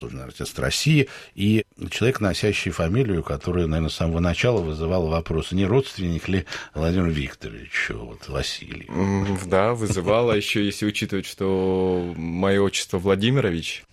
заслуженный артист России, и человек, носящий фамилию, которая, наверное, с самого начала вызывала вопрос, не родственник ли Владимир Викторович Васильев. Да, вызывала еще, если учитывать, что мое отчество Владимирович,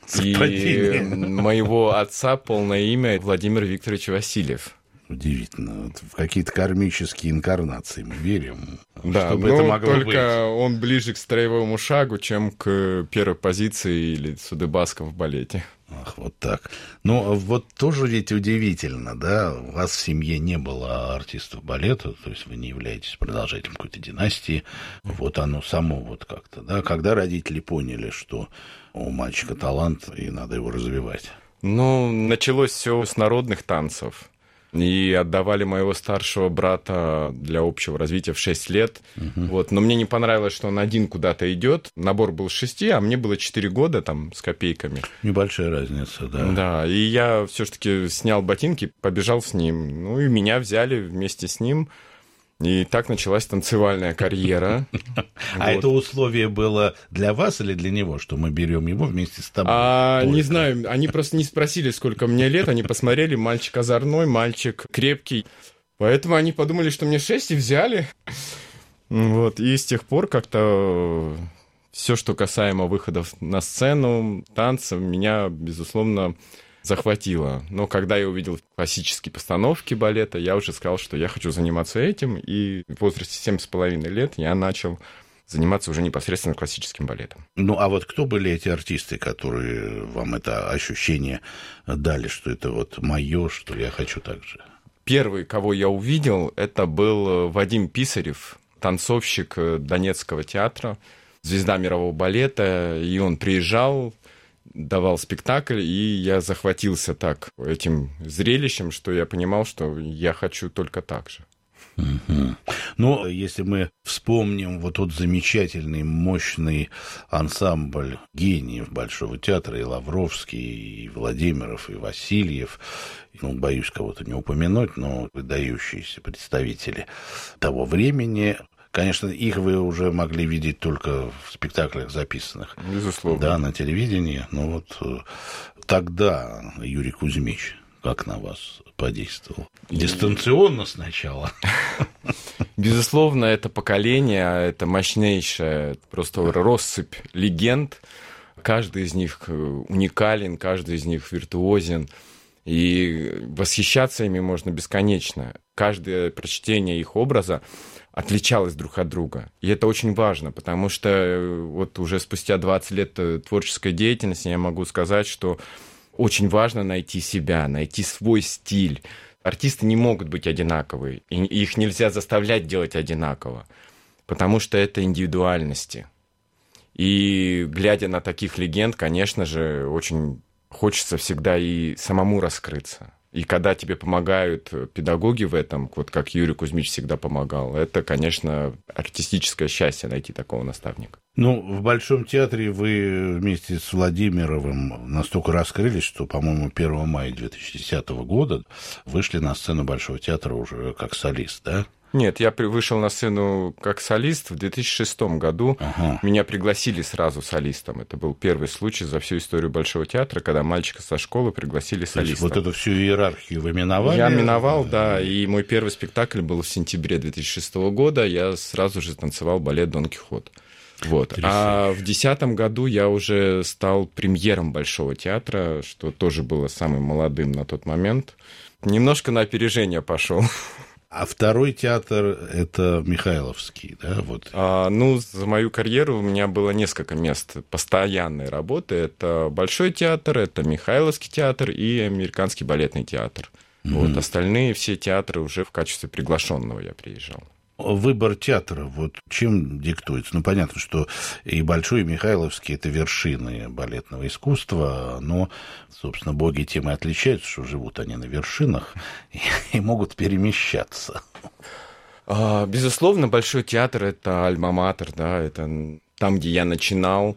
и моего отца полное имя Владимир Викторович Васильев. Удивительно. В какие-то кармические инкарнации мы верим. Да, чтобы это могло только быть. Он ближе к строевому шагу, чем к первой позиции или Судебаском в балете. Ах, вот так. Ну, вот тоже ведь удивительно, да? У вас в семье не было артистов балета, то есть вы не являетесь продолжателем какой-то династии. Вот оно само вот как-то, да? Когда родители поняли, что у мальчика талант, и надо его развивать? Ну, началось все с народных танцев. И отдавали моего старшего брата для общего развития в 6 лет. Вот. Но мне не понравилось, что он один куда-то идет. Набор был 6, а мне было 4 года там, с копейками. Небольшая разница, да. Да, и я все-таки снял ботинки, побежал с ним. Ну, и меня взяли вместе с ним. И так началась танцевальная карьера. А это условие было для вас или для него, что мы берем его вместе с тобой? Не знаю, они просто не спросили, сколько мне лет, они посмотрели, мальчик озорной, мальчик крепкий. Поэтому они подумали, что мне 6, и взяли. Вот, и с тех пор как-то все, что касаемо выходов на сцену, танцев, меня, безусловно, захватило. Но когда я увидел классические постановки балета, я уже сказал, что я хочу заниматься этим, и в возрасте 7,5 лет я начал заниматься уже непосредственно классическим балетом. Ну, а вот кто были эти артисты, которые вам это ощущение дали, что это вот мое, что я хочу так же? Первый, кого я увидел, это был Вадим Писарев, танцовщик Донецкого театра, звезда мирового балета, и он приезжал, давал спектакль, и я захватился так этим зрелищем, что я понимал, что я хочу только так же. Угу. Ну, если мы вспомним вот тот замечательный, мощный ансамбль гениев Большого театра, и Лавровский, и Владимиров, и Васильев, ну, боюсь кого-то не упомянуть, но выдающиеся представители того времени. Конечно, их вы уже могли видеть только в спектаклях записанных. Безусловно. Да, на телевидении. Но вот тогда Юрий Кузьмич как на вас подействовал? Дистанционно сначала. Безусловно, это поколение, это мощнейшая просто россыпь легенд. Каждый из них уникален, каждый из них виртуозен. И восхищаться ими можно бесконечно. Каждое прочтение их образа отличалось друг от друга. И это очень важно, потому что вот уже спустя 20 лет творческой деятельности я могу сказать, что очень важно найти себя, найти свой стиль. Артисты не могут быть одинаковые, и их нельзя заставлять делать одинаково, потому что это индивидуальности. И глядя на таких легенд, конечно же, очень хочется всегда и самому раскрыться. И когда тебе помогают педагоги в этом, вот как Юрий Кузьмич всегда помогал, это, конечно, артистическое счастье найти такого наставника. Ну, в Большом театре вы вместе с Владимировым настолько раскрылись, что, по-моему, 1 мая 2010 года вышли на сцену Большого театра уже как солист, да? Нет, я вышел на сцену как солист в 2006 году. Ага. Меня пригласили сразу солистом. Это был первый случай за всю историю Большого театра, когда мальчика со школы пригласили солистом. Вот эту всю иерархию вы миновали? Я миновал, да. И мой первый спектакль был в сентябре 2006 года. Я сразу же танцевал балет «Дон Кихот». Вот. А в 2010 году я уже стал премьером Большого театра, что тоже было самым молодым на тот момент. Немножко на опережение пошел. А второй театр – это Михайловский, да? Вот. За мою карьеру у меня было несколько мест постоянной работы. Это Большой театр, это Михайловский театр и Американский балетный театр. Вот. Остальные все театры уже в качестве приглашенного я приезжал. Выбор театра, вот чем диктуется? Ну, понятно, что и Большой, и Михайловский – это вершины балетного искусства, но, собственно, боги тем и отличаются, что живут они на вершинах и могут перемещаться. Безусловно, Большой театр – это альма-матер, да, это там, где я начинал.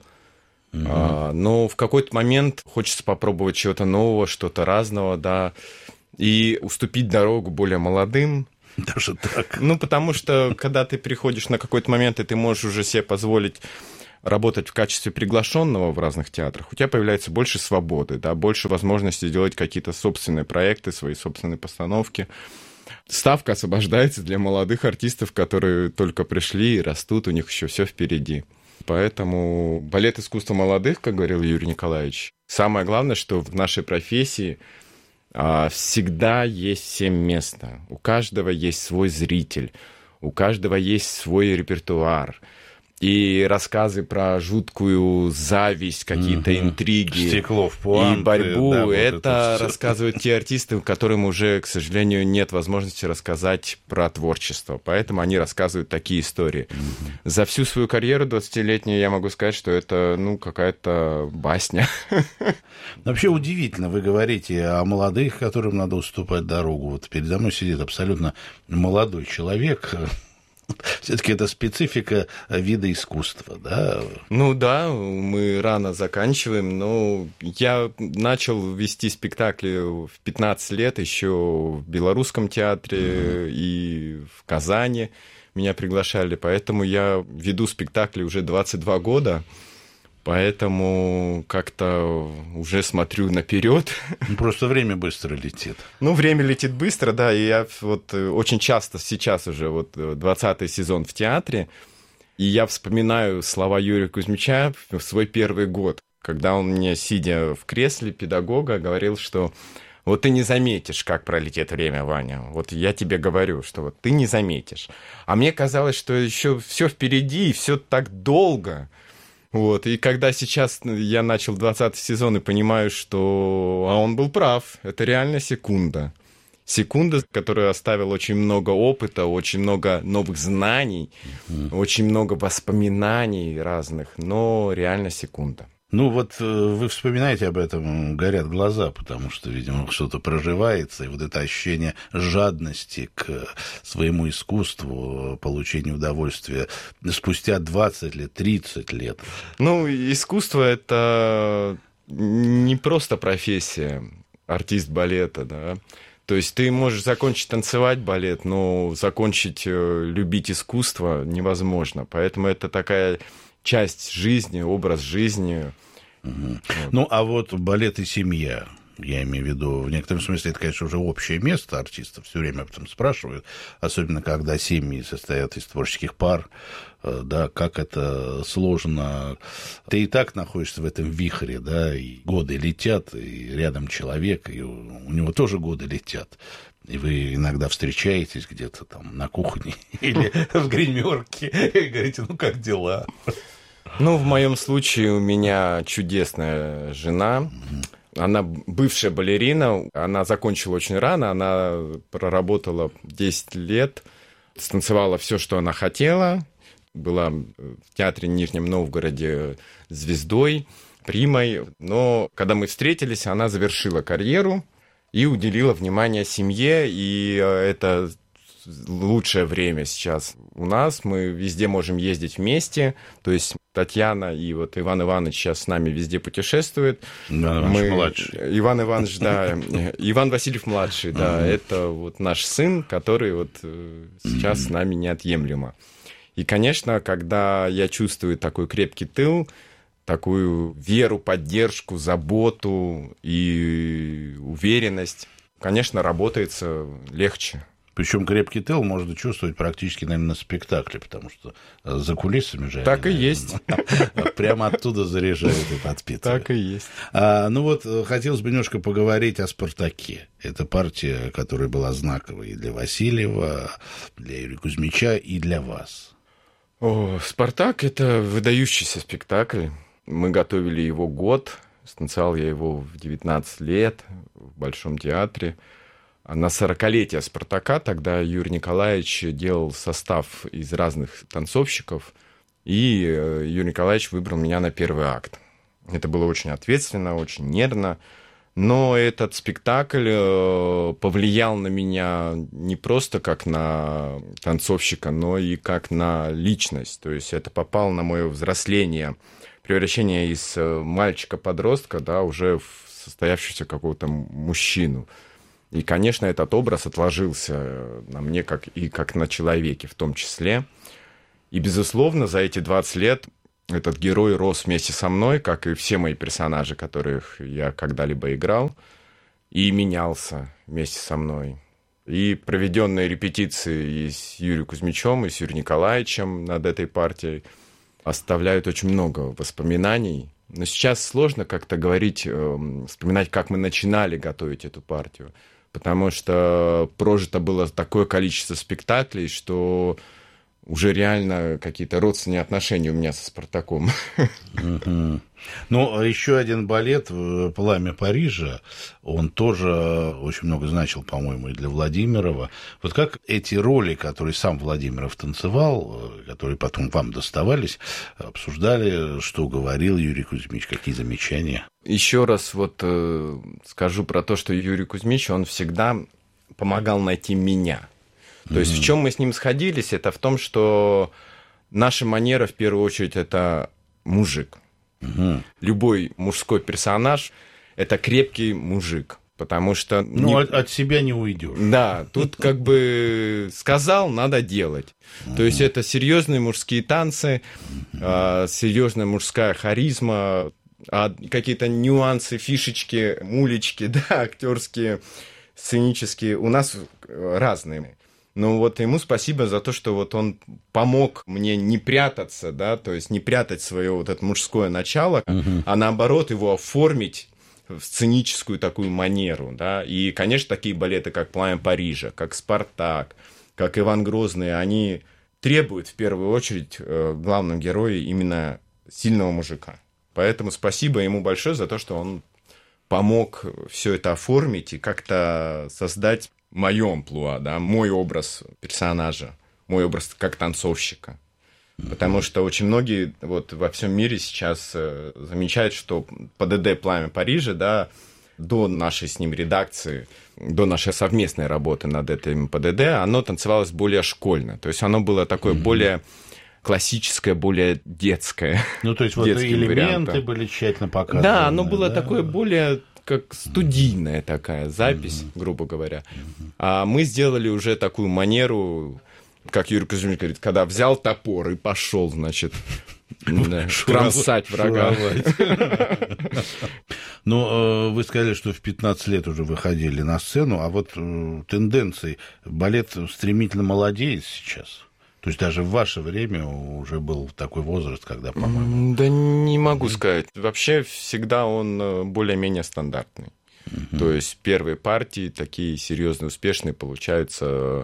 Но в какой-то момент хочется попробовать чего-то нового, что-то разного, да, и уступить дорогу более молодым. Даже так? Ну, потому что, когда ты приходишь на какой-то момент, и ты можешь уже себе позволить работать в качестве приглашенного в разных театрах, у тебя появляется больше свободы, да, больше возможности делать какие-то собственные проекты, свои собственные постановки. Ставка освобождается для молодых артистов, которые только пришли и растут, у них еще все впереди. Поэтому балет искусства молодых, как говорил Юрий Николаевич, самое главное, что в нашей профессии всегда есть 7 места. У каждого есть свой зритель, у каждого есть свой репертуар. И рассказы про жуткую зависть, какие-то интриги Стеклов, пуанты, и борьбу, да, вот это рассказывают те артисты, которым уже, к сожалению, нет возможности рассказать про творчество. Поэтому они рассказывают такие истории. За всю свою карьеру 20-летнюю я могу сказать, что это, какая-то басня. Вообще удивительно, вы говорите о молодых, которым надо уступать дорогу. Вот передо мной сидит абсолютно молодой человек. Все-таки это специфика вида искусства, да? Да, мы рано заканчиваем, но я начал вести спектакли в 15 лет еще в Белорусском театре и в Казани меня приглашали, поэтому я веду спектакли уже 22 года. Поэтому как-то уже смотрю наперед. Просто время быстро летит. Время летит быстро, да. И я очень часто сейчас уже 20-й сезон в театре, и я вспоминаю слова Юрия Кузьмича в свой первый год, когда он мне, сидя в кресле педагога, говорил, что ты не заметишь, как пролетит время, Ваня. Я тебе говорю, что ты не заметишь. А мне казалось, что еще все впереди, и все так долго. И когда сейчас я начал 20-й сезон и понимаю, что он был прав, это реально секунда. Секунда, которая оставила очень много опыта, очень много новых знаний, очень много воспоминаний разных, но реально секунда. Вы вспоминаете об этом, горят глаза, потому что, видимо, что-то проживается, и это ощущение жадности к своему искусству, получению удовольствия спустя 20 лет, 30 лет. Искусство — это не просто профессия, артист балета, да. То есть ты можешь закончить танцевать балет, но закончить любить искусство невозможно. Поэтому это такая часть жизни, образ жизни. Балет и семья, я имею в виду, в некотором смысле, это, конечно, уже общее место артистов, все время об этом спрашивают, особенно когда семьи состоят из творческих пар, да, как это сложно. Ты и так находишься в этом вихре, да, и годы летят, и рядом человек, и у него тоже годы летят. И вы иногда встречаетесь где-то там на кухне или в гримерке и говорите, как дела? В моем случае у меня чудесная жена. Она бывшая балерина, она закончила очень рано, она проработала 10 лет, станцевала все, что она хотела, была в театре Нижнем Новгороде звездой, примой. Но когда мы встретились, она завершила карьеру и уделила внимание семье, и это лучшее время сейчас у нас. Мы везде можем ездить вместе. То есть Татьяна и Иван Иванович сейчас с нами везде путешествуют. Иван Иванович, да. Иван Васильев-младший, да. Это наш сын, который сейчас с нами неотъемлемо. И, конечно, когда я чувствую такой крепкий тыл, такую веру, поддержку, заботу и уверенность, конечно, работается легче. Причем крепкий тыл можно чувствовать практически, наверное, на спектакле, потому что за кулисами же... Так и есть. Прямо оттуда заряжают и подпитывают. Так и есть. Хотелось бы немножко поговорить о «Спартаке». Это партия, которая была знаковой и для Васильева, для Юрия Кузьмича, и для вас. «Спартак» — это выдающийся спектакль. Мы готовили его год. Станцевал я его в 19 лет в Большом театре. На 40-летие «Спартака» тогда Юрий Николаевич делал состав из разных танцовщиков, и Юрий Николаевич выбрал меня на первый акт. Это было очень ответственно, очень нервно, но этот спектакль повлиял на меня не просто как на танцовщика, но и как на личность. То есть это попало на мое взросление, превращение из мальчика-подростка, да, уже в состоявшегося какого-то мужчину. И, конечно, этот образ отложился на мне как на человеке в том числе. И, безусловно, за эти 20 лет этот герой рос вместе со мной, как и все мои персонажи, которых я когда-либо играл, и менялся вместе со мной. И проведенные репетиции и с Юрием Кузьмичем, и с Юрием Николаевичем над этой партией оставляют очень много воспоминаний. Но сейчас сложно как-то говорить, вспоминать, как мы начинали готовить эту партию, потому что прожито было такое количество спектаклей, что уже реально какие-то родственные отношения у меня со «Спартаком». Ну, еще один балет «Пламя Парижа», он тоже очень много значил, по-моему, и для Владимирова. Вот как эти роли, которые сам Владимиров танцевал, которые потом вам доставались, обсуждали, что говорил Юрий Кузьмич, какие замечания? Еще раз вот скажу про то, что Юрий Кузьмич, он всегда помогал найти меня. То есть в чем мы с ним сходились, это в том, что наша манера, в первую очередь, это мужик. Любой мужской персонаж – это крепкий мужик, потому что… Ну, от себя не уйдешь. Да, тут как бы сказал, надо делать. То есть это серьезные мужские танцы, серьезная мужская харизма, какие-то нюансы, фишечки, мулечки, да, актерские, сценические у нас разные. Ну вот ему спасибо за то, что вот он помог мне не прятаться, да, то есть не прятать свое вот это мужское начало, а наоборот его оформить в сценическую такую манеру, да. И, конечно, такие балеты, как «Пламя Парижа», как «Спартак», как «Иван Грозный», они требуют в первую очередь главного героя именно сильного мужика. Поэтому спасибо ему большое за то, что он помог все это оформить и как-то создать моё амплуа, да, мой образ персонажа, мой образ как танцовщика. Потому что очень многие вот во всем мире сейчас замечают, что ПДД «Пламя Парижа», да, до нашей с ним редакции, до нашей совместной работы над этим ПДД, оно танцевалось более школьно. То есть оно было такое более классическое, более детское. Ну, то есть вот элементы были тщательно показаны. Да, оно было такое более как студийная такая запись, грубо говоря. А мы сделали уже такую манеру, как Юрий Кузьмич говорит, когда взял топор и пошел, значит, кромсать врага. Ну, вы сказали, что в 15 лет уже выходили на сцену, а вот тенденции, балет стремительно молодеет сейчас. То есть даже в ваше время уже был такой возраст, когда, по-моему... Да не могу сказать. Вообще всегда он более-менее стандартный. То есть первые партии, такие серьезные, успешные, получаются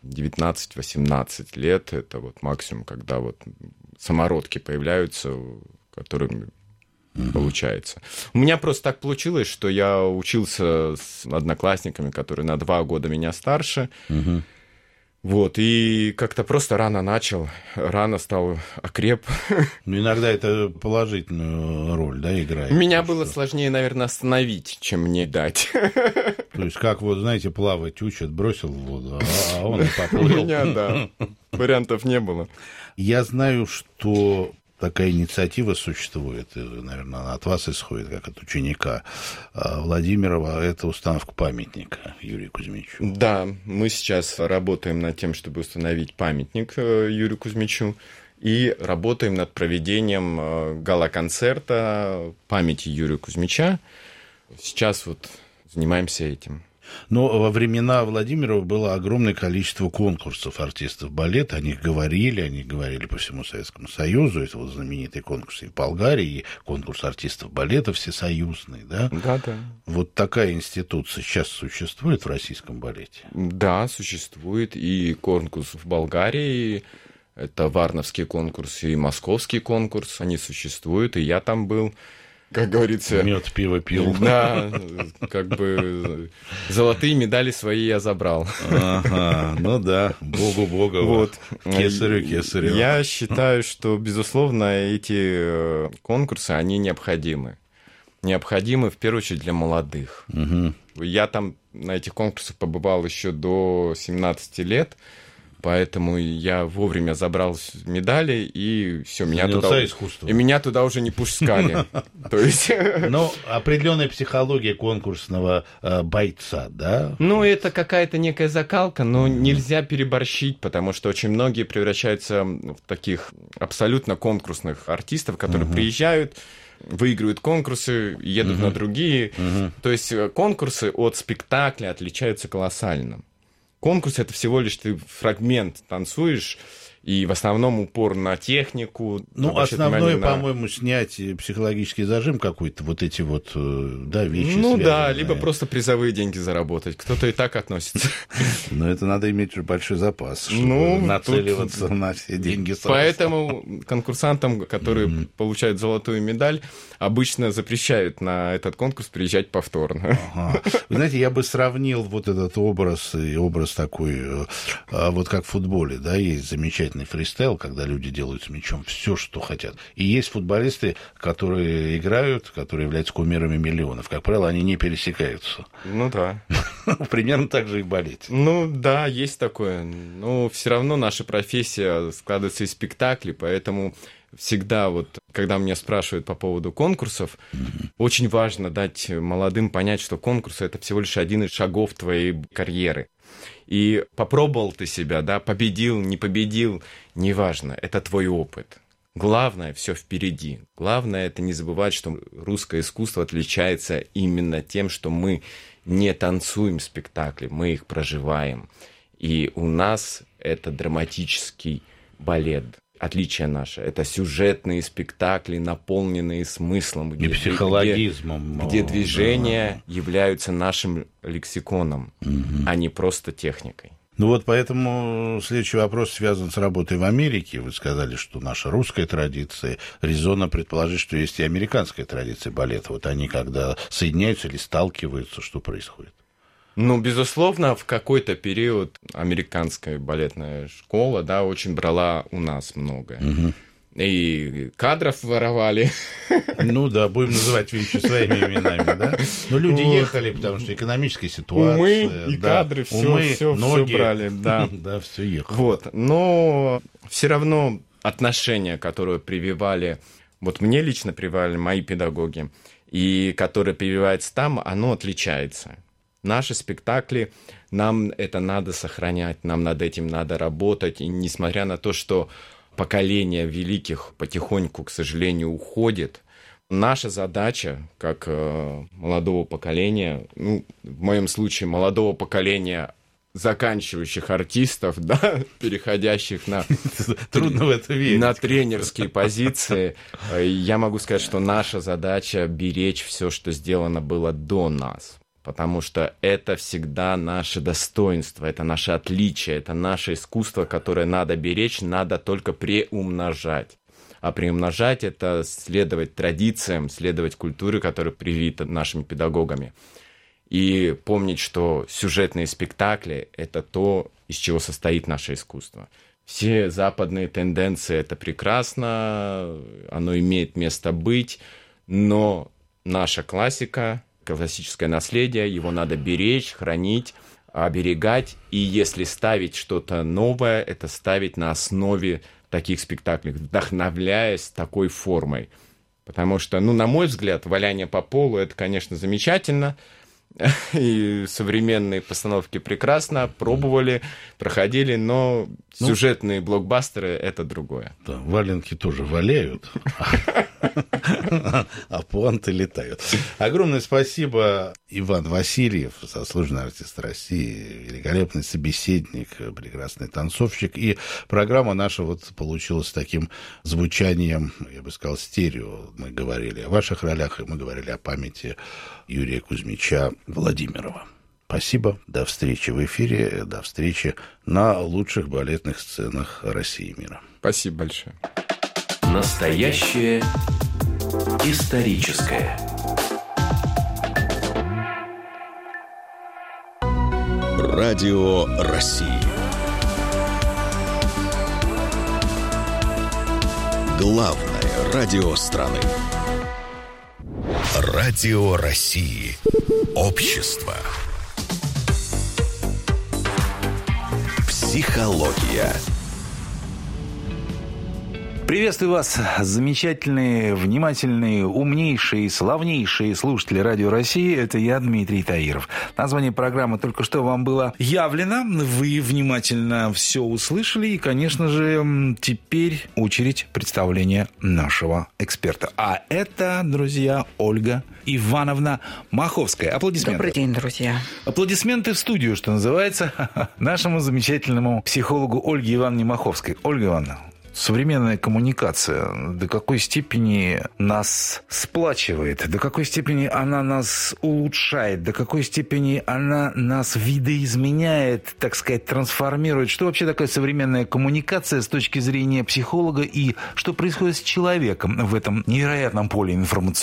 19-18 лет. Это вот максимум, когда вот самородки появляются, которыми получается. У меня просто так получилось, что я учился с одноклассниками, которые на 2 года меня старше. Вот, и как-то просто рано начал, рано стал окреп. Ну, иногда это положительную роль, да, играет. Меня было сложнее, наверное, остановить, чем мне дать. То есть, как вот, знаете, плавать учат, бросил в воду, а он и поплыл. У меня, да, вариантов не было. Я знаю, что такая инициатива существует, наверное, она от вас исходит, как от ученика Владимирова, это установка памятника Юрию Кузьмичу. Да, мы сейчас работаем над тем, чтобы установить памятник Юрию Кузьмичу, и работаем над проведением гала-концерта памяти Юрия Кузьмича. Сейчас вот занимаемся этим. Но во времена Владимирова было огромное количество конкурсов артистов балета. О них говорили по всему Советскому Союзу. Это вот знаменитые конкурсы и в Болгарии, и конкурс артистов балета всесоюзный, да? Да. Вот такая институция сейчас существует в российском балете? Да, существует и конкурс в Болгарии, это Варновский конкурс и Московский конкурс, они существуют, и я там был. Как говорится... Мед, пиво пил. Да, как бы золотые медали свои я забрал. Ага, ну да, богу бога, вот. Кесарю. Я считаю, что, безусловно, эти конкурсы, они необходимы. Необходимы, в первую очередь, для молодых. Я там на этих конкурсах побывал еще до 17 лет. Поэтому я вовремя забрал медали, и все, меня туда уже не пускали. Но определенная психология конкурсного бойца, да? Ну, это какая-то некая закалка, но нельзя переборщить, потому что очень многие превращаются в таких абсолютно конкурсных артистов, которые приезжают, выигрывают конкурсы, едут на другие. То есть конкурсы от спектакля отличаются колоссально. Конкурс — это всего лишь ты фрагмент танцуешь, и в основном упор на технику. Ну, основное, по-моему, снять психологический зажим какой-то, вот эти вот, да, вещи. Ну да, либо просто призовые деньги заработать. Кто-то и так относится. Но это надо иметь большой запас, чтобы нацеливаться на все деньги сразу. Поэтому конкурсантам, которые получают золотую медаль, обычно запрещают на этот конкурс приезжать повторно. Вы знаете, я бы сравнил вот этот образ, и образ такой, вот как в футболе, да, есть замечательный фристайл, когда люди делают с мячом все, что хотят. И есть футболисты, которые играют, которые являются кумирами миллионов. Как правило, они не пересекаются. Ну да. Примерно так же и болеть. Ну да, есть такое. Но все равно наша профессия складывается из спектаклей, поэтому всегда вот, когда меня спрашивают по поводу конкурсов, очень важно дать молодым понять, что конкурсы — это всего лишь один из шагов твоей карьеры. И попробовал ты себя, да, победил, не победил, неважно, это твой опыт. Главное, все впереди. Главное, это не забывать, что русское искусство отличается именно тем, что мы не танцуем спектакли, мы их проживаем. И у нас это драматический балет. Отличие наше — это сюжетные спектакли, наполненные смыслом. И психологизмом. Где движения являются нашим лексиконом, а не просто техникой. Ну вот поэтому следующий вопрос связан с работой в Америке. Вы сказали, что наша русская традиция. Резонно предположить, что есть и американская традиция балета. Вот они когда соединяются или сталкиваются, что происходит? Ну, безусловно, в какой-то период американская балетная школа, да, очень брала у нас многое. И кадров воровали. Ну да, будем называть вещи своими именами, да? Но люди ехали, потому что экономическая ситуация. Умы и кадры, все брали, да. Да, все ехало. Вот, но все равно отношение, которое прививали, вот мне лично прививали мои педагоги, и которое прививается там, оно отличается. Наши спектакли, нам это надо сохранять, нам над этим надо работать. И несмотря на то, что поколение великих потихоньку, к сожалению, уходит, наша задача, как молодого поколения, ну, в моем случае, молодого поколения заканчивающих артистов, да, переходящих на, трудно в это верить, на тренерские позиции, я могу сказать, что наша задача беречь все, что сделано было до нас. Потому что это всегда наше достоинство, это наше отличие, это наше искусство, которое надо беречь, надо только приумножать. А приумножать — это следовать традициям, следовать культуре, которая привита нашими педагогами. И помнить, что сюжетные спектакли — это то, из чего состоит наше искусство. Все западные тенденции — это прекрасно, оно имеет место быть, но наша классика, классическое наследие, его надо беречь, хранить, оберегать. И если ставить что-то новое, это ставить на основе таких спектаклей, вдохновляясь такой формой. Потому что, ну, на мой взгляд, валяние по полу — это, конечно, замечательно. И современные постановки прекрасно, пробовали, проходили, но сюжетные блокбастеры — это другое. Да, валенки тоже валяют, а пуанты летают. Огромное спасибо, Иван Васильев, заслуженный артист России, великолепный собеседник, прекрасный танцовщик. И программа наша вот получилась с таким звучанием, я бы сказал, стерео. Мы говорили о ваших ролях, и мы говорили о памяти Юрия Кузьмича Владимирова. Спасибо, до встречи в эфире, до встречи на лучших балетных сценах России и мира. Спасибо большое. Настоящее историческое. Радио России. Главное радио страны. Радио России. Общество. Психология. Приветствую вас, замечательные, внимательные, умнейшие, славнейшие слушатели Радио России. Это я, Дмитрий Таиров. Название программы только что вам было явлено. Вы внимательно все услышали. И, конечно же, теперь очередь представления нашего эксперта. А это, друзья, Ольга Ивановна Маховская. Аплодисменты. Добрый день, друзья. Аплодисменты в студию, что называется, нашему замечательному психологу Ольге Ивановне Маховской. Ольга Ивановна, современная коммуникация до какой степени нас сплачивает, до какой степени она нас улучшает, до какой степени она нас видоизменяет, так сказать, трансформирует. Что вообще такое современная коммуникация с точки зрения психолога и что происходит с человеком в этом невероятном поле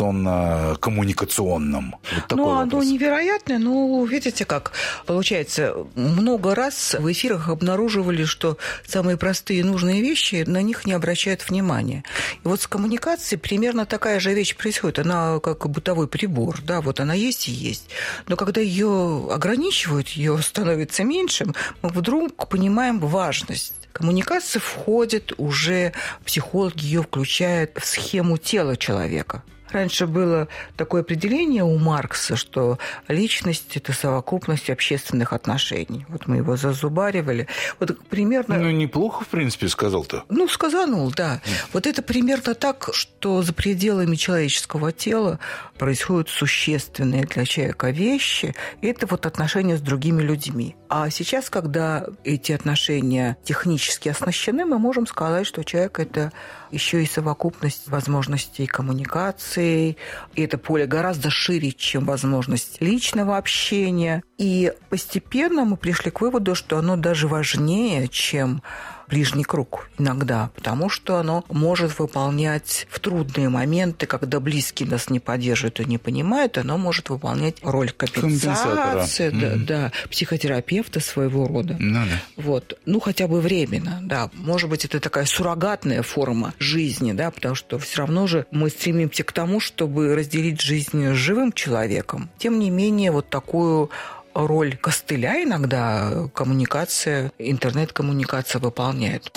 информационно-коммуникационном? Вот такой оно вопрос. невероятное, видите как, получается, много раз в эфирах обнаруживали, что самые простые и нужные вещи, на них не обращают внимания. И вот с коммуникацией примерно такая же вещь происходит. Она как бытовой прибор, да, вот она есть и есть. Но когда ее ограничивают, ее становится меньше, мы вдруг понимаем важность. Коммуникация входит уже, психологи ее включают в схему тела человека. Раньше было такое определение у Маркса, что личность – это совокупность общественных отношений. Вот мы его зазубаривали. Вот примерно... Неплохо, в принципе, сказал-то. Сказанул, да. Вот это примерно так, что за пределами человеческого тела происходят существенные для человека вещи. И это вот отношения с другими людьми. А сейчас, когда эти отношения технически оснащены, мы можем сказать, что человек – это еще и совокупность возможностей коммуникации. И это поле гораздо шире, чем возможность личного общения. И постепенно мы пришли к выводу, что оно даже важнее, чем ближний круг иногда, потому что оно может выполнять в трудные моменты, когда близкие нас не поддерживают и не понимают, оно может выполнять роль компенсации, да, психотерапевта своего рода. Вот. Хотя бы временно, да. Может быть, это такая суррогатная форма жизни, да, потому что все равно же мы стремимся к тому, чтобы разделить жизнь с живым человеком. Тем не менее, вот такую роль костыля иногда коммуникация, интернет-коммуникация выполняет.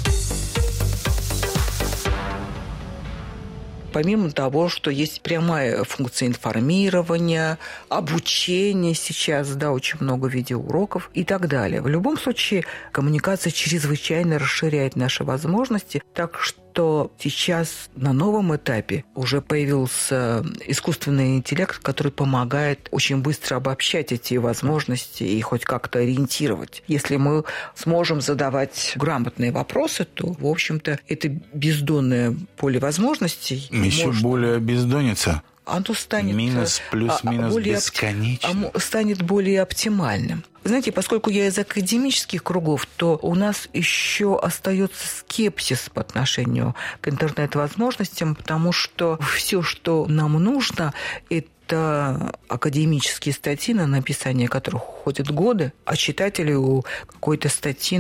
Помимо того, что есть прямая функция информирования, обучения сейчас, да, очень много видеоуроков и так далее. В любом случае, коммуникация чрезвычайно расширяет наши возможности, так что сейчас на новом этапе уже появился искусственный интеллект, который помогает очень быстро обобщать эти возможности и хоть как-то ориентировать. Если мы сможем задавать грамотные вопросы, то, в общем-то, это бездонное поле возможностей еще более обездонится. Оно станет минус, плюс, минус, бесконечно. Станет более оптимальным. Знаете, поскольку я из академических кругов, то у нас еще остается скепсис по отношению к интернет-возможностям, потому что все, что нам нужно, это академические статьи, на написание которых уходят годы, а читателю какой-то статьи,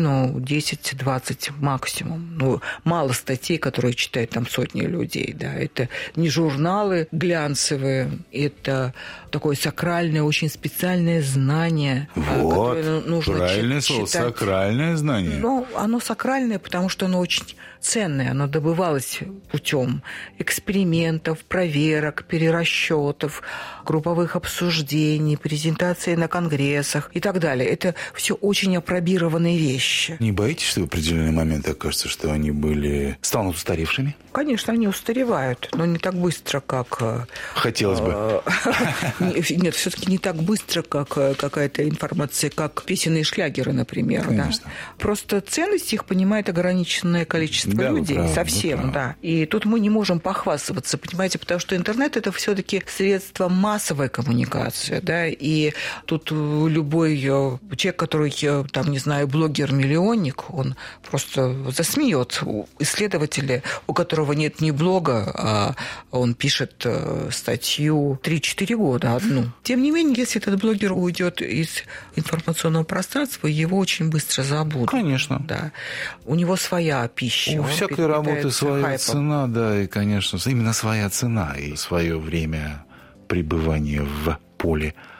10-20 максимум. Мало статей, которые читают там сотни людей. Да. Это не журналы глянцевые, это такое сакральное, очень специальное знание, которое нужно правильное слово, сакральное знание. Оно сакральное, потому что оно очень ценное. Оно добывалось путем экспериментов, проверок, перерасчетов, групповых обсуждений, презентаций на конгрессах и так далее. Это все очень апробированные вещи. Не боитесь, что в определенный момент окажется, что они станут устаревшими? Конечно, они устаревают, но не так быстро, как... Хотелось бы. Нет, все-таки не так быстро, как какая-то информация, как песенные шлягеры, например. Конечно. Да. Просто ценность их понимает ограниченное количество людей. Совсем, да. И тут мы не можем похвастаться, понимаете, потому что интернет – это все-таки средство массовой коммуникации, да, и тут любой человек, который, там, не знаю, блогер-миллионник, он просто засмеет. Исследователи, у которого нет ни блога, а он пишет статью 3-4 года одну. Тем не менее, если этот блогер уйдет из информационного пространства, его очень быстро забудут. Конечно. Да. У него своя пища. У всякой работы своя цена, да, и, конечно, именно своя цена и свое время пребывания в поле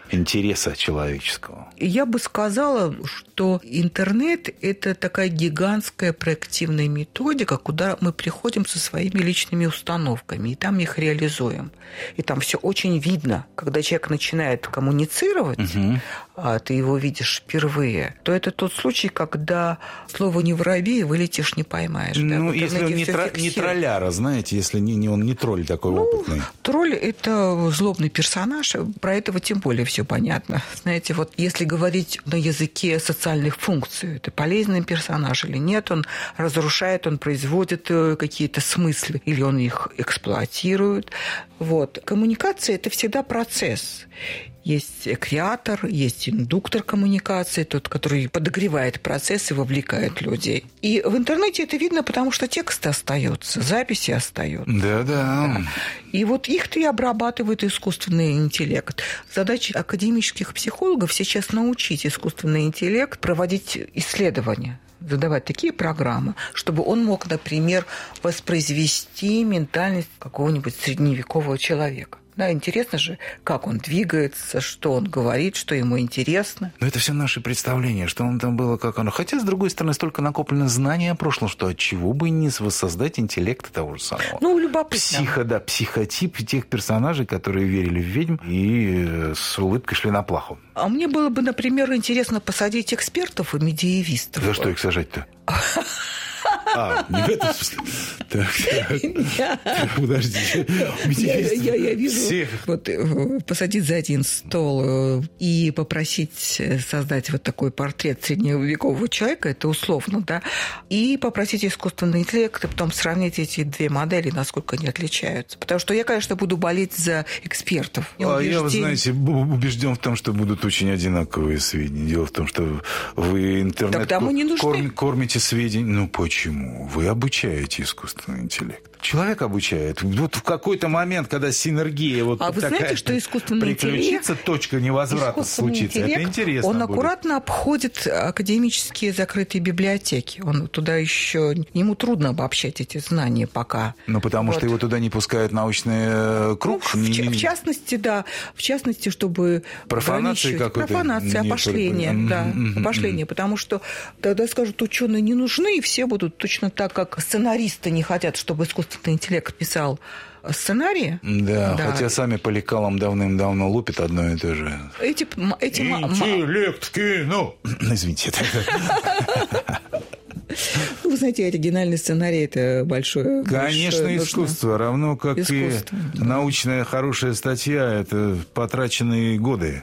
интереса человеческого. Я бы сказала, что интернет – это такая гигантская проективная методика, куда мы приходим со своими личными установками, и там их реализуем. И там все очень видно. Когда человек начинает коммуницировать, а ты его видишь впервые, то это тот случай, когда слово «не воробей» вылетишь, не поймаешь. Ну, если он не тролляра, знаете, если он не тролль такой опытный. Тролль – это злобный персонаж, про этого тем более все понятно. Знаете, вот если говорить на языке социальных функций, это полезный персонаж или нет, он разрушает, он производит какие-то смыслы, или он их эксплуатирует. Вот. Коммуникация – это всегда процесс. Есть креатор, есть индуктор коммуникации, тот, который подогревает процесс и вовлекает людей. И в интернете это видно, потому что тексты остаются, записи остаются. Да. И вот их-то и обрабатывает искусственный интеллект. Задача академических психологов сейчас научить искусственный интеллект проводить исследования, задавать такие программы, чтобы он мог, например, воспроизвести ментальность какого-нибудь средневекового человека. Да, интересно же, как он двигается, что он говорит, что ему интересно. Но это все наши представления, что он там было, как оно. Хотя, с другой стороны, столько накоплено знаний о прошлом, что от чего бы не воссоздать интеллект того же самого. Ну, любопытно. Психотип тех персонажей, которые верили в ведьм и с улыбкой шли на плаху. А мне было бы, например, интересно посадить экспертов и медиевистов. За что их сажать-то? Не в этом смысле. Так, подождите. Я вижу, вот посадить за один стол и попросить создать вот такой портрет средневекового человека, это условно, да, и попросить искусственный интеллект, и потом сравнить эти две модели, насколько они отличаются. Потому что я, конечно, буду болеть за экспертов. Я, вы знаете, убежден в том, что будут очень одинаковые сведения. Дело в том, что вы интернет кормите сведения. Ну, почему? Вы обучаете искусственный интеллект. Человек обучает. Вот в какой-то момент, когда синергия вот вы такая знаете, что искусственный приключится, точка невозврата случится. Это интересно. Он аккуратно обходит академические закрытые библиотеки. Он туда еще... Ему трудно обобщать эти знания пока. Ну, потому что его туда не пускают научный круг? В частности, да. В частности, чтобы... Профанация какой-то? Профанация, опошление. Да, опошление. Потому что тогда скажут, ученые не нужны, и все будут точно так, как сценаристы не хотят, чтобы искусственный интеллект писал сценарии. Да, хотя сами по лекалам давным-давно лупят одно и то же. Интеллект в кино! Извините. Вы знаете, оригинальный сценарий – это большое... Конечно, искусство, равно как и научная хорошая статья – это потраченные годы.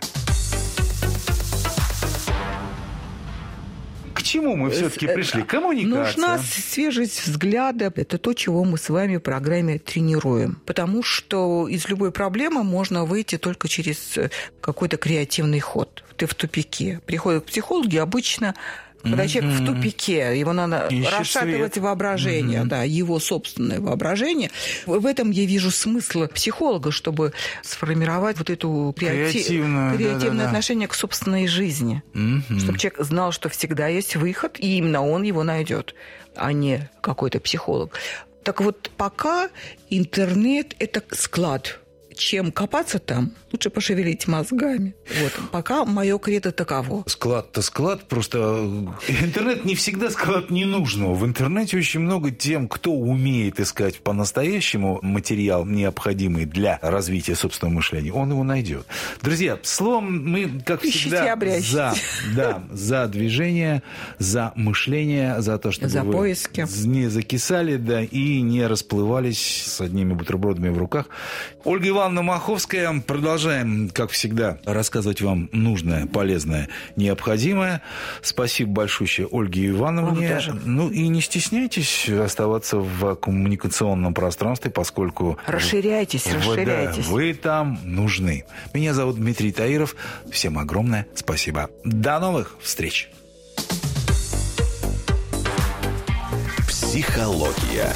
К чему мы все-таки пришли? Коммуникация. Нужна свежесть взгляда. Это то, чего мы с вами в программе тренируем. Потому что из любой проблемы можно выйти только через какой-то креативный ход. Ты в тупике. Приходят к психологу обычно... Когда человек в тупике, его надо расшатывать воображение, да, его собственное воображение. В этом я вижу смысл психолога, чтобы сформировать вот это креативное отношение к собственной жизни. Чтобы человек знал, что всегда есть выход, и именно он его найдет, а не какой-то психолог. Так вот, пока интернет – это склад. Чем копаться там, лучше пошевелить мозгами. Вот. Пока мое кредо таково. Склад-то склад, просто интернет не всегда склад ненужного. В интернете очень много тем, кто умеет искать по-настоящему материал, необходимый для развития собственного мышления, он его найдет. Друзья, словом, мы, как всегда, за движение, за мышление, за то, чтобы вы поиски. Не закисали, да, и не расплывались с одними бутербродами в руках. Ольга Ивановна Маховская. Продолжаем, как всегда, рассказывать вам нужное, полезное, необходимое. Спасибо большое Ольге Ивановне. Ну и не стесняйтесь оставаться в коммуникационном пространстве, поскольку... Расширяйтесь. Вы там нужны. Меня зовут Дмитрий Таиров. Всем огромное спасибо. До новых встреч. Психология.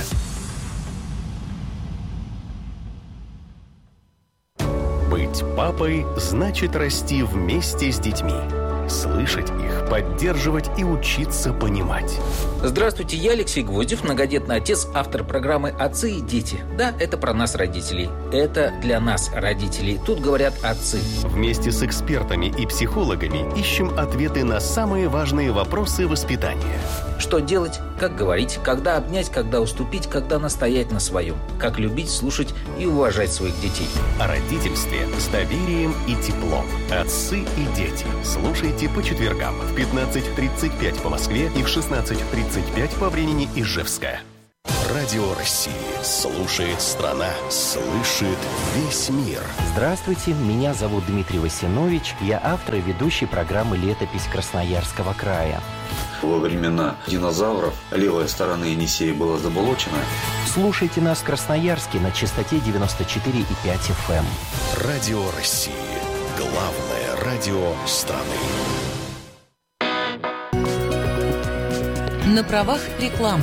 Быть папой значит расти вместе с детьми. Слышать их, поддерживать и учиться понимать. Здравствуйте, я Алексей Гвоздев, многодетный отец, автор программы «Отцы и дети». Да, это про нас, родителей. Это для нас, родителей. Тут говорят отцы. Вместе с экспертами и психологами ищем ответы на самые важные вопросы воспитания. Что делать, как говорить, когда обнять, когда уступить, когда настоять на своем. Как любить, слушать и уважать своих детей. О родительстве с доверием и теплом. Отцы и дети. Слушайте по четвергам в 15:35 по Москве и в 16:35 по времени Ижевска. Радио России. Слушает страна. Слышит весь мир. Здравствуйте, меня зовут Дмитрий Васинович. Я автор и ведущий программы «Летопись Красноярского края». Во времена динозавров левая сторона Енисея была заболочена. Слушайте нас в Красноярске на частоте 94,5 FM. Радио России. Главное радио страны. На правах рекламы.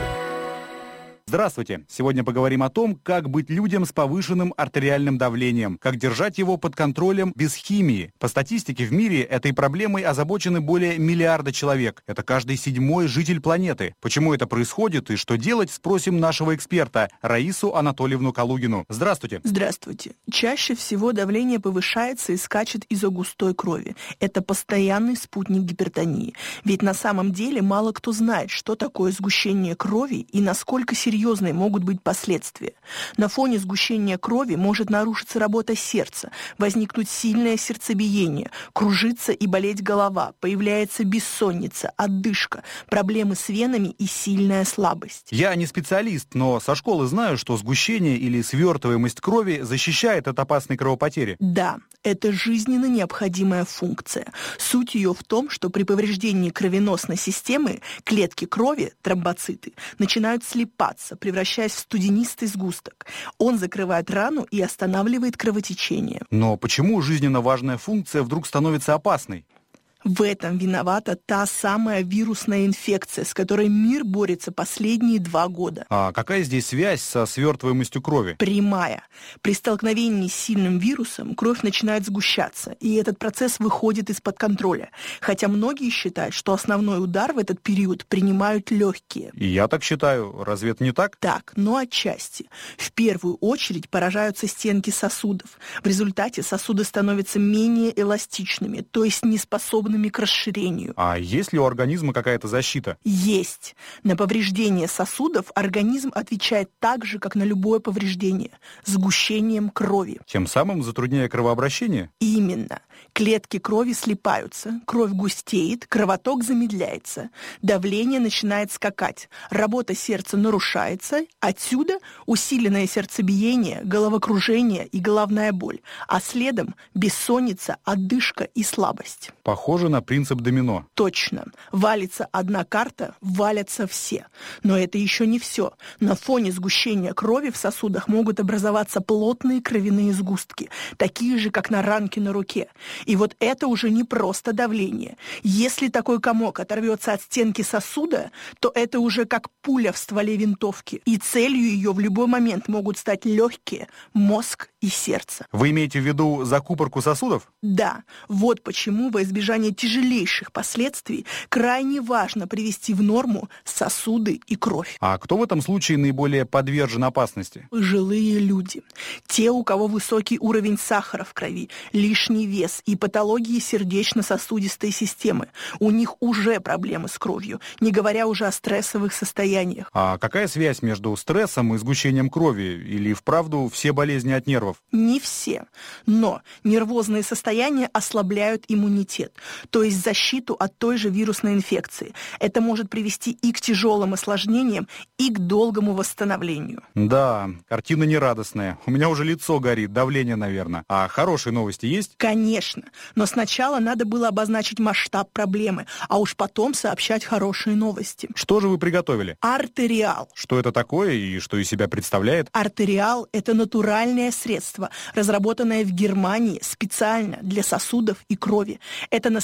Здравствуйте! Сегодня поговорим о том, как быть людям с повышенным артериальным давлением, как держать его под контролем без химии. По статистике, в мире этой проблемой озабочены более миллиарда человек. Это каждый 7-й житель планеты. Почему это происходит и что делать, спросим нашего эксперта Раису Анатольевну Калугину. Здравствуйте! Здравствуйте! Чаще всего давление повышается и скачет из-за густой крови. Это постоянный спутник гипертонии. Ведь на самом деле мало кто знает, что такое сгущение крови и насколько серьезные могут быть последствия. На фоне сгущения крови может нарушиться работа сердца, возникнуть сильное сердцебиение, кружиться и болеть голова, появляется бессонница, одышка, проблемы с венами и сильная слабость. Я не специалист, но со школы знаю, что сгущение или свертываемость крови защищает от опасной кровопотери. Да, это жизненно необходимая функция. Суть ее в том, что при повреждении кровеносной системы клетки крови, тромбоциты, начинают слипаться, превращаясь в студенистый сгусток. Он закрывает рану и останавливает кровотечение. Но почему жизненно важная функция вдруг становится опасной? В этом виновата та самая вирусная инфекция, с которой мир борется последние 2 года. А какая здесь связь со свертываемостью крови? Прямая. При столкновении с сильным вирусом кровь начинает сгущаться, и этот процесс выходит из-под контроля. Хотя многие считают, что основной удар в этот период принимают легкие. И я так считаю. Разве это не так? Так, но отчасти. В первую очередь поражаются стенки сосудов. В результате сосуды становятся менее эластичными, то есть неспособны к расширению. А есть ли у организма какая-то защита? Есть. На повреждение сосудов организм отвечает так же, как на любое повреждение – сгущением крови. Тем самым затрудняя кровообращение? Именно. Клетки крови слипаются, кровь густеет, кровоток замедляется, давление начинает скакать, работа сердца нарушается, отсюда усиленное сердцебиение, головокружение и головная боль, а следом бессонница, одышка и слабость. Похоже на принцип домино. Точно. Валится одна карта, валятся все. Но это еще не все. На фоне сгущения крови в сосудах могут образоваться плотные кровяные сгустки, такие же, как на ранке на руке. И вот это уже не просто давление. Если такой комок оторвется от стенки сосуда, то это уже как пуля в стволе винтовки. И целью ее в любой момент могут стать легкие, мозг и сердце. Вы имеете в виду закупорку сосудов? Да. Вот почему во избежание тяжелейших последствий крайне важно привести в норму сосуды и кровь. А кто в этом случае наиболее подвержен опасности? Пожилые люди. Те, у кого высокий уровень сахара в крови, лишний вес и патологии сердечно-сосудистой системы. У них уже проблемы с кровью, не говоря уже о стрессовых состояниях. А какая связь между стрессом и сгущением крови? Или вправду все болезни от нервов? Не все. Но нервозные состояния ослабляют иммунитет, то есть защиту от той же вирусной инфекции. Это может привести и к тяжелым осложнениям, и к долгому восстановлению. Да, картина нерадостная. У меня уже лицо горит, давление, наверное. А хорошие новости есть? Конечно. Но сначала надо было обозначить масштаб проблемы, а уж потом сообщать хорошие новости. Что же вы приготовили? Артериал. Что это такое и что из себя представляет? Артериал – это натуральное средство, разработанное в Германии специально для сосудов и крови. Это настоящее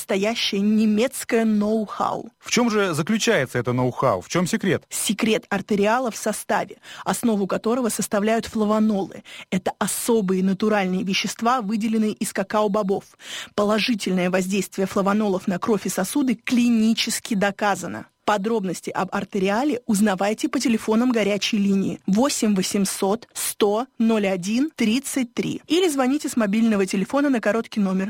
настоящее немецкое ноу-хау. В чем же заключается это ноу-хау? В чем секрет? Секрет артериала в составе, основу которого составляют флавонолы. Это особые натуральные вещества, выделенные из какао-бобов. Положительное воздействие флавонолов на кровь и сосуды клинически доказано. Подробности об артериале узнавайте по телефонам горячей линии 8 800 100 01 33 или звоните с мобильного телефона на короткий номер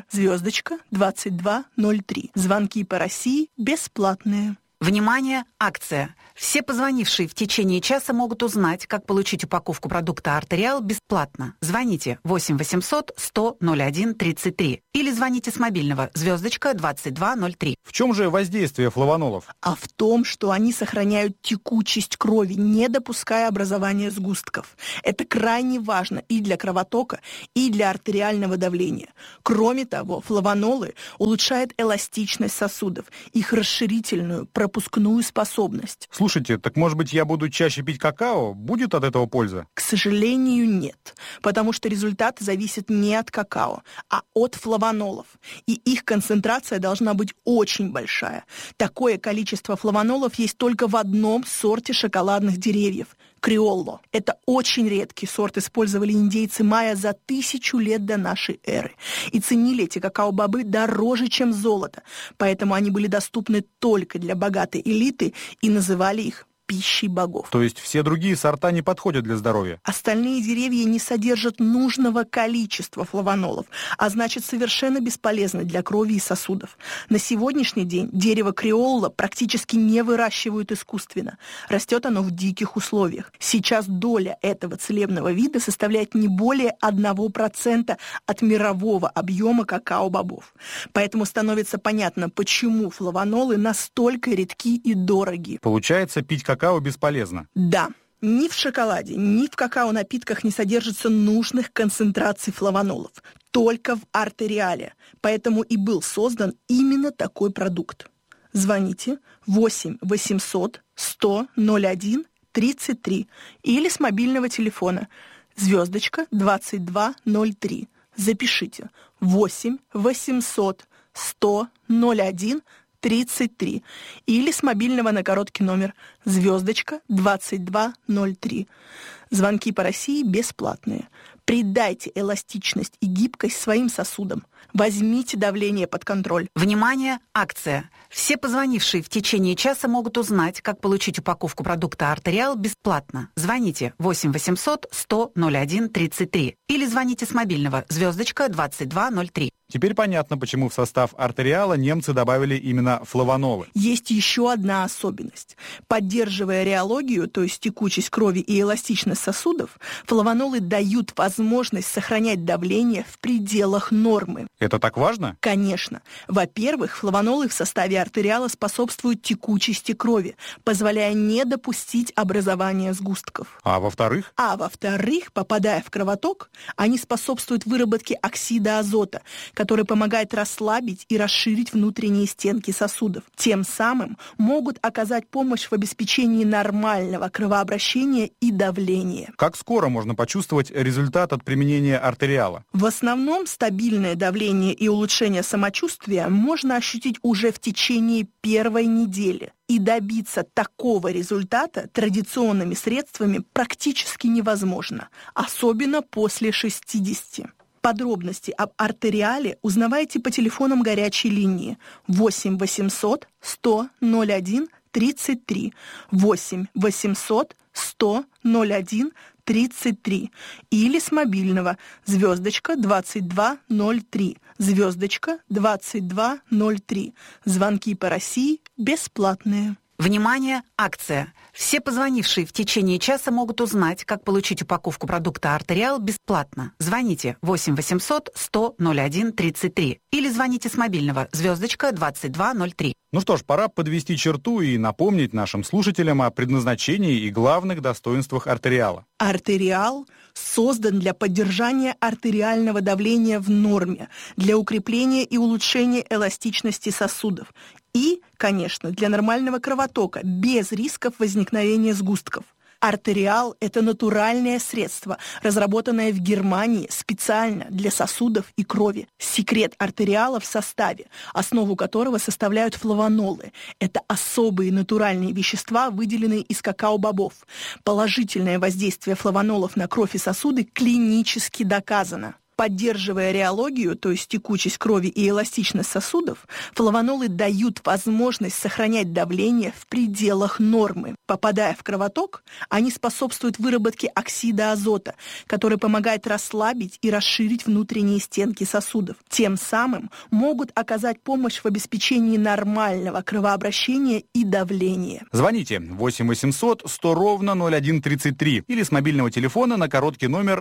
*2203. Звонки по России бесплатные. Внимание, акция! Все позвонившие в течение часа могут узнать, как получить упаковку продукта «Артериал» бесплатно. Звоните 8 800 100 01 33 или звоните с мобильного *2203. В чем же воздействие флавонолов? А в том, что они сохраняют текучесть крови, не допуская образования сгустков. Это крайне важно и для кровотока, и для артериального давления. Кроме того, флавонолы улучшают эластичность сосудов, их расширительную, пропускную способность. Слушайте, так может быть я буду чаще пить какао? Будет от этого польза? К сожалению, нет, потому что результат зависит не от какао, а от флавонолов. И их концентрация должна быть очень большая. Такое количество флавонолов есть только в одном сорте шоколадных деревьев – криолло. Это очень редкий сорт, использовали индейцы майя за 1000 лет до нашей эры. И ценили эти какао-бобы дороже, чем золото. Поэтому они были доступны только для богатой элиты и называли их пищей богов. То есть все другие сорта не подходят для здоровья? Остальные деревья не содержат нужного количества флавонолов, а значит совершенно бесполезны для крови и сосудов. На сегодняшний день дерево криолло практически не выращивают искусственно. Растет оно в диких условиях. Сейчас доля этого целебного вида составляет не более 1% от мирового объема какао-бобов. Поэтому становится понятно, почему флавонолы настолько редки и дороги. Получается, пить какао бесполезно? Да. Ни в шоколаде, ни в какао-напитках не содержится нужных концентраций флавонолов. Только в артериале. Поэтому и был создан именно такой продукт. Звоните 8 800 100 01 33 или с мобильного телефона *2203. Запишите 8 800 100 01 33 или с мобильного на короткий номер *2203. Звонки по России бесплатные. Придайте эластичность и гибкость своим сосудам. Возьмите давление под контроль. Внимание, акция! Все позвонившие в течение часа могут узнать, как получить упаковку продукта «Артериал» бесплатно. Звоните 8 800 100 01 33 или звоните с мобильного *2203. Теперь понятно, почему в состав артериала немцы добавили именно флавонолы. Есть еще одна особенность. Поддерживая реологию, то есть текучесть крови и эластичность сосудов, флавонолы дают возможность сохранять давление в пределах нормы. Это так важно? Конечно. Во-первых, флавонолы в составе артериала способствуют текучести крови, позволяя не допустить образования сгустков. А во-вторых? Во-вторых, попадая в кровоток, они способствуют выработке оксида азота, который помогает расслабить и расширить внутренние стенки сосудов. Тем самым могут оказать помощь в обеспечении нормального кровообращения и давления. Как скоро можно почувствовать результат от применения артериала? В основном стабильное давление и улучшение самочувствия можно ощутить уже в течение первой недели. И добиться такого результата традиционными средствами практически невозможно, особенно после 60. Подробности об артериале узнавайте по телефонам горячей линии 8 800 100 01 33, 8 800 100 01 33 или с мобильного *2203, *2203. Звонки по России бесплатные. Внимание, акция! Все позвонившие в течение часа могут узнать, как получить упаковку продукта «Артериал» бесплатно. Звоните 8 800 100 01 33 или звоните с мобильного *2203. Ну что ж, пора подвести черту и напомнить нашим слушателям о предназначении и главных достоинствах артериала. Артериал создан для поддержания артериального давления в норме, для укрепления и улучшения эластичности сосудов и, конечно, для нормального кровотока без рисков возникновения сгустков. Артериал – это натуральное средство, разработанное в Германии специально для сосудов и крови. Секрет артериала в составе, основу которого составляют флавонолы. Это особые натуральные вещества, выделенные из какао-бобов. Положительное воздействие флавонолов на кровь и сосуды клинически доказано. Поддерживая реологию, то есть текучесть крови и эластичность сосудов, флавонолы дают возможность сохранять давление в пределах нормы. Попадая в кровоток, они способствуют выработке оксида азота, который помогает расслабить и расширить внутренние стенки сосудов. Тем самым могут оказать помощь в обеспечении нормального кровообращения и давления. Звоните 8 800 100 ровно 0133 или с мобильного телефона на короткий номер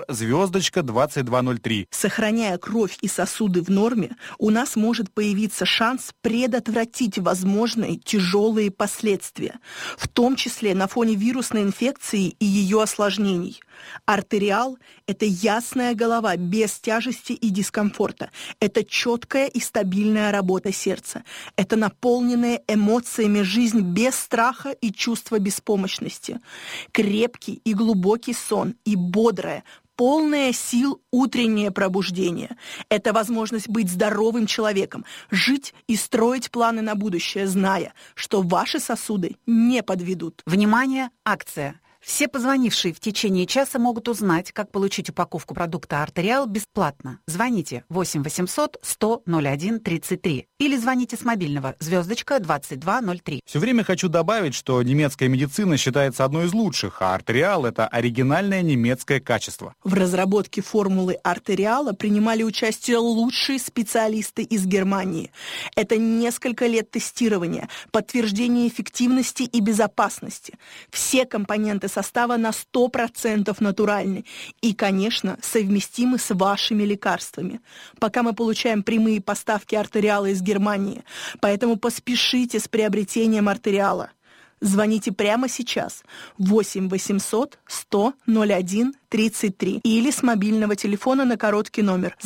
*2203. Сохраняя кровь и сосуды в норме, у нас может появиться шанс предотвратить возможные тяжелые последствия, в том числе на фоне вирусной инфекции и ее осложнений. Артериал – это ясная голова без тяжести и дискомфорта. Это четкая и стабильная работа сердца. Это наполненная эмоциями жизнь без страха и чувства беспомощности. Крепкий и глубокий сон и бодрая, полное сил утреннее пробуждение. Это возможность быть здоровым человеком, жить и строить планы на будущее, зная, что ваши сосуды не подведут. Внимание, акция! Все позвонившие в течение часа могут узнать, как получить упаковку продукта «Артериал» бесплатно. Звоните 8 800 100 01 33 или звоните с мобильного *2203. Все время хочу добавить, что немецкая медицина считается одной из лучших, а «Артериал» — это оригинальное немецкое качество. В разработке формулы «Артериала» принимали участие лучшие специалисты из Германии. Это несколько лет тестирования, подтверждение эффективности и безопасности. Все компоненты состава на 100% натуральны и, конечно, совместимы с вашими лекарствами. Пока мы получаем прямые поставки артериала из Германии, поэтому поспешите с приобретением артериала. Звоните прямо сейчас 8 800 100 01 33 или с мобильного телефона на короткий номер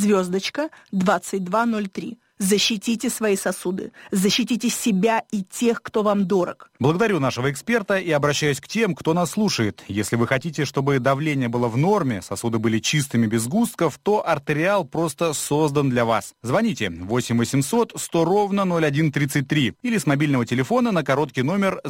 *2203. Защитите свои сосуды, защитите себя и тех, кто вам дорог. Благодарю нашего эксперта и обращаюсь к тем, кто нас слушает. Если вы хотите, чтобы давление было в норме, сосуды были чистыми без сгустков, то артериал просто создан для вас. Звоните 8 800 100 ровно 0133 или с мобильного телефона на короткий номер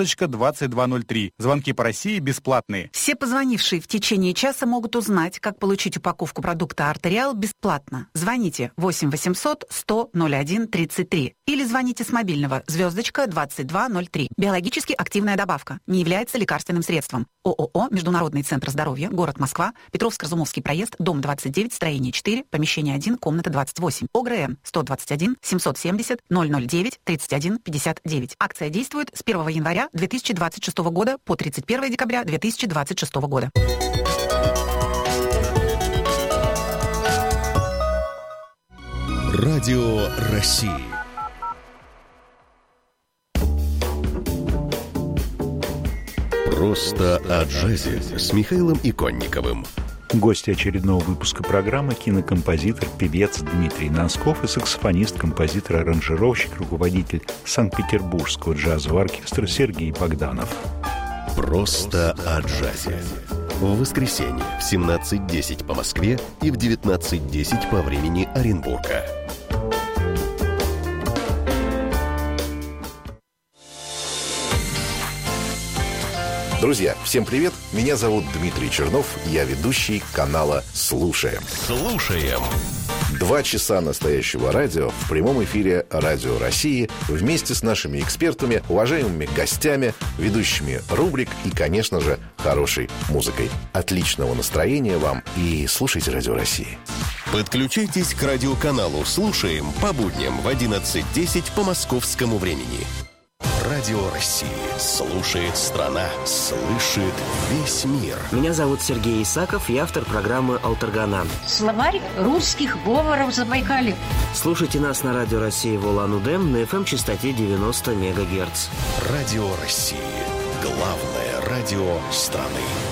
*2203. Звонки по России бесплатные. Все позвонившие в течение часа могут узнать, как получить упаковку продукта «Артериал» бесплатно. Звоните 8 800 100 01 33 или звоните с мобильного *2203. Биологически активная добавка. Не является лекарственным средством. ООО «Международный центр здоровья», город Москва, Петровско-Разумовский проезд, дом 29, строение 4, помещение 1, комната 28. ОГРН 121 770 009 31 59. Акция действует с 1 января 2026 года по 31 декабря 2026 года. Радио России. Просто о джазе с Михаилом Иконниковым. Гость очередного выпуска программы — кинокомпозитор, певец Дмитрий Носков и саксофонист, композитор, аранжировщик, руководитель Санкт-Петербургского джазового оркестра Сергей Богданов. Просто о джазе. В воскресенье в 17:10 по Москве и в 19:10 по времени Оренбурга. Друзья, всем привет! Меня зовут Дмитрий Чернов, я ведущий канала «Слушаем». Слушаем. 2 часа настоящего радио в прямом эфире Радио России вместе с нашими экспертами, уважаемыми гостями, ведущими рубрик и, конечно же, хорошей музыкой. Отличного настроения вам и слушайте Радио России. Подключайтесь к радиоканалу «Слушаем» по будням в 11:10 по московскому времени. Радио России. Слушает страна. Слышит весь мир. Меня зовут Сергей Исаков, я автор программы «Алтаргана». Словарь русских говоров Забайкалья. Слушайте нас на Радио России в Улан-Удэ на FM-частоте 90 МГц. Радио России. Главное радио страны.